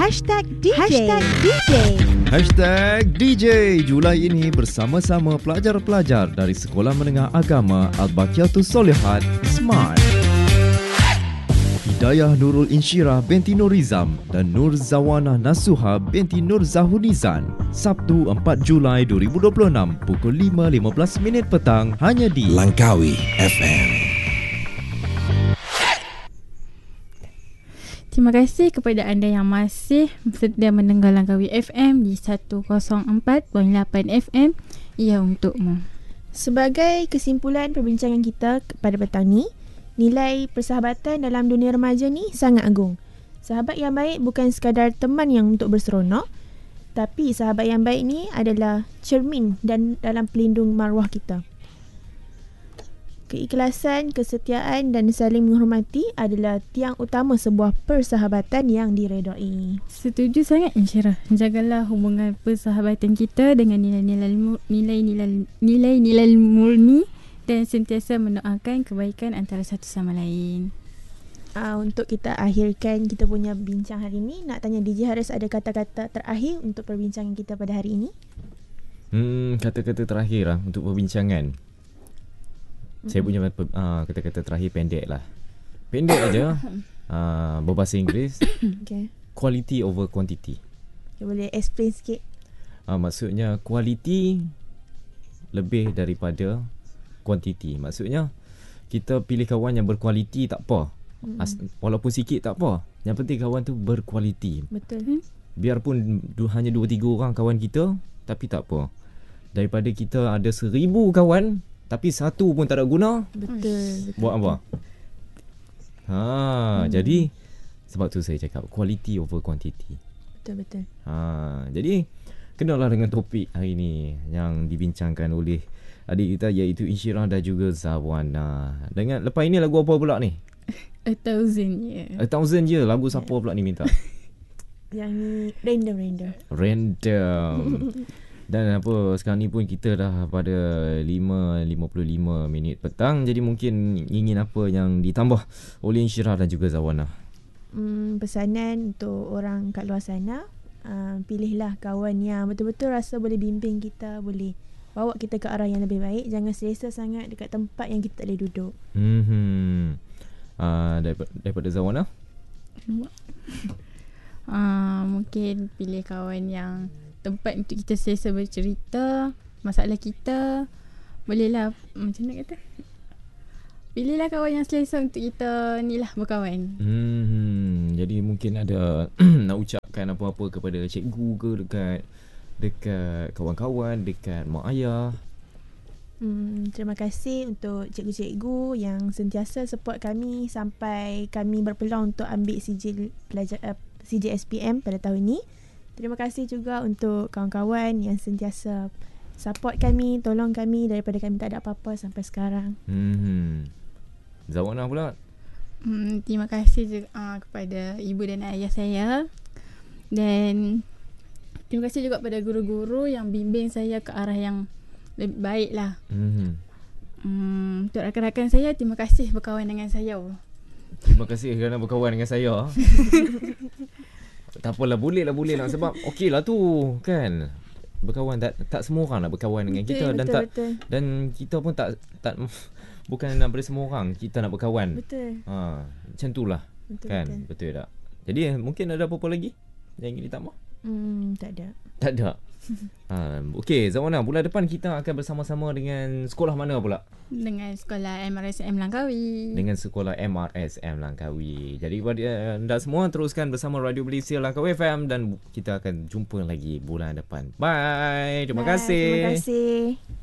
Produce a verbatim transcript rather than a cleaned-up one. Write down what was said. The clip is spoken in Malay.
Hashtag D J. Hashtag D J. Hashtag D J Julai ini bersama-sama pelajar-pelajar dari Sekolah Menengah Agama Al-Baqiyatus Solihat Smart. Hidayah Nurul Insyirah binti Nurizam dan Nur Zawana Nasuha binti Nur Zahunizan. Sabtu empat Julai dua ribu dua puluh enam pukul lima lima belas minit petang hanya di Langkawi F M. Terima kasih kepada anda yang masih sedia mendengar Langkawi F M di seratus empat perpuluhan lapan F M. Ia untukmu. Sebagai kesimpulan perbincangan kita pada petang ni, nilai persahabatan dalam dunia remaja ni sangat agung. Sahabat yang baik bukan sekadar teman yang untuk berseronok, tapi sahabat yang baik ni adalah cermin dan dalam pelindung maruah kita. Keikhlasan, kesetiaan dan saling menghormati adalah tiang utama sebuah persahabatan yang diredai. Setuju sangat Insyirah. Jagalah hubungan persahabatan kita dengan nilai-nilai nilai-nilai nilai-nilai murni dan sentiasa mendoakan kebaikan antara satu sama lain. Uh, untuk kita akhirkan kita punya bincang hari ini, nak tanya D J Haris ada kata-kata terakhir untuk perbincangan kita pada hari ini? Hmm, kata-kata terakhir lah untuk perbincangan. Mm-hmm. Saya punya uh, kata-kata terakhir pendek lah. Pendek aja. Uh, berbahasa Inggeris. Okay. Quality over quantity. Okay, boleh explain sikit? Uh, maksudnya quality lebih daripada quantity. Maksudnya kita pilih kawan yang berkualiti tak apa. As, walaupun sikit tak apa. Yang penting kawan tu berkualiti. Betul. Biarpun du, hanya dua tiga orang kawan kita, tapi tak apa. Daripada kita ada seribu kawan, tapi satu pun tak ada guna. Betul. betul buat apa? Ha, hmm. Jadi sebab tu saya cakap quality over quantity. Betul betul. Ha, jadi kenalah dengan topik hari ni yang dibincangkan oleh adik kita iaitu Insyirah dan juga Zawana. Dengan lepas ini lagu apa pula ni? A Thousand Year. A Thousand Year. Lagu siapa yeah. pula ni minta? Yang ni Random Random Random. Dan apa, sekarang ni pun kita dah pada lima lima puluh lima minit petang. Jadi mungkin ingin apa yang ditambah oleh Insyirah dan juga Zawana? Hmm, pesanan untuk orang kat luar sana, uh, pilihlah kawan yang betul-betul rasa boleh bimbing kita, boleh bawa kita ke arah yang lebih baik. Jangan selesa sangat dekat tempat yang kita tak boleh duduk. Hmm. Uh, daripada, daripada Zawana? uh, mungkin pilih kawan yang tempat untuk kita selesa bercerita masalah kita. Bolehlah, macam mana kata, pilihlah kawan yang selesa untuk kita ni lah berkawan. Hmm, jadi mungkin ada nak ucapkan apa-apa kepada cikgu ke dekat dekat kawan-kawan, dekat mak ayah? Hmm, terima kasih untuk cikgu-cikgu yang sentiasa support kami sampai kami berpeluang untuk ambil sijil pelajar uh, C J S P M pada tahun ini. Terima kasih juga untuk kawan-kawan yang sentiasa support kami, tolong kami daripada kami tak ada apa-apa sampai sekarang. Hmm. Zawana pula? Hmm, terima kasih juga uh, kepada ibu dan ayah saya. Dan terima kasih juga kepada guru-guru yang bimbing saya ke arah yang lebih baik lah. Hmm. Hmm, untuk rakan-rakan saya, terima kasih berkawan dengan saya. Terima kasih kerana berkawan dengan saya. Tak apalah, boleh lah, boleh lah. Sebab okey lah tu kan. Berkawan tak tak semua orang nak berkawan dengan betul, kita dan betul, tak betul. dan kita pun tak tak bukan nak pada semua orang kita nak berkawan. Betul. Ha, macam itulah. Betul, kan? betul. Betul tak? Jadi mungkin ada apa-apa lagi yang ingin ditambah? Hmm, tak ada. Tak ada. Ha, okey, Zawana, bulan depan kita akan bersama-sama dengan sekolah mana pula? Dengan sekolah M R S M Langkawi. Dengan sekolah M R S M Langkawi. Jadi kepada anda semua, teruskan bersama Radio Malaysia Langkawi F M dan kita akan jumpa lagi bulan depan. Bye. Terima Bye, kasih. Terima kasih.